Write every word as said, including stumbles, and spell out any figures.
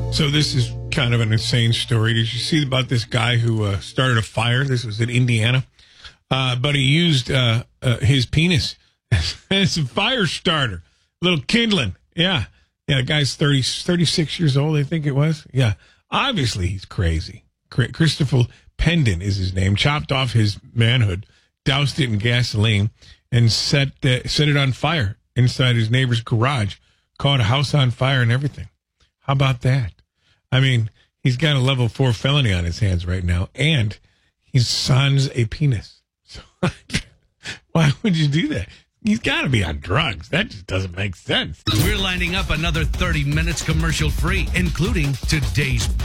So this is kind of an insane story. Did you see about this guy who uh, started a fire? This was in Indiana. Uh, but he used uh, uh, his penis as a fire starter. Little kindling. Yeah. Yeah, the guy's thirty, thirty-six years old, I think it was. Yeah. Obviously, he's crazy. Christopher Pendon is his name. Chopped off his manhood, doused it in gasoline, and set, uh, set it on fire inside his neighbor's garage. Caught a house on fire and everything. How about that? I mean, he's got a level four felony on his hands right now, and he sans a penis. So why would you do that? He's got to be on drugs. That just doesn't make sense. We're lining up another thirty minutes commercial free, including today's